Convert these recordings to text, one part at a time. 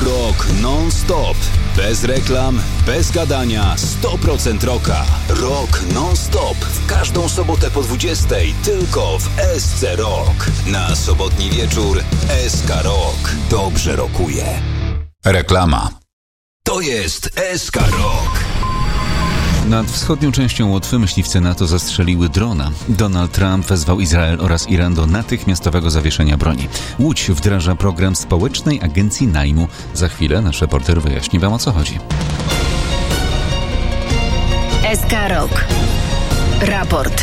Rok non-stop. Bez reklam, bez gadania, 100% rocka. Rok non-stop. W każdą sobotę po 20:00 tylko w SC Rock. Na sobotni wieczór SK Rock dobrze rokuje. Reklama. To jest SK Rock. Nad wschodnią częścią Łotwy myśliwce NATO zastrzeliły drona. Donald Trump wezwał Izrael oraz Iran do natychmiastowego zawieszenia broni. Łódź wdraża program Społecznej Agencji Najmu. Za chwilę nasz reporter wyjaśni wam, o co chodzi. SK Rock. Raport.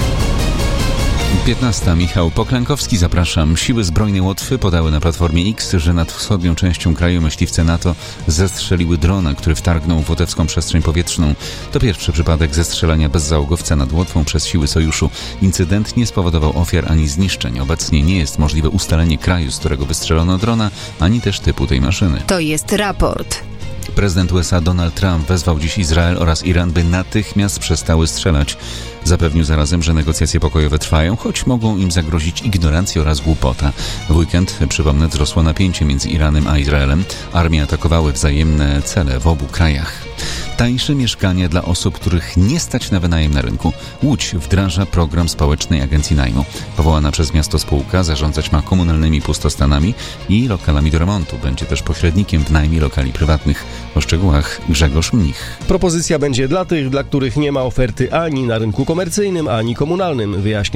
15. Michał Poklankowski, zapraszam. Siły zbrojne Łotwy podały na Platformie X, że nad wschodnią częścią kraju myśliwce NATO zestrzeliły drona, który wtargnął w łotewską przestrzeń powietrzną. To pierwszy przypadek zestrzelania bezzałogowca nad Łotwą przez siły sojuszu. Incydent nie spowodował ofiar ani zniszczeń. Obecnie nie jest możliwe ustalenie kraju, z którego wystrzelono drona, ani też typu tej maszyny. To jest raport. Prezydent USA Donald Trump wezwał dziś Izrael oraz Iran, by natychmiast przestały strzelać. Zapewnił zarazem, że negocjacje pokojowe trwają, choć mogą im zagrozić ignorancja oraz głupota. W weekend, przypomnę, wzrosło napięcie między Iranem a Izraelem. Armie atakowały wzajemne cele w obu krajach. Tańsze mieszkania dla osób, których nie stać na wynajem na rynku. Łódź wdraża program Społecznej Agencji Najmu. Powołana przez miasto spółka zarządzać ma komunalnymi pustostanami i lokalami do remontu. Będzie też pośrednikiem w najmie lokali prywatnych. O szczegółach Grzegorz Mnich. Propozycja będzie dla tych, dla których nie ma oferty ani na rynku komercyjnym, ani komunalnym, wyjaśnia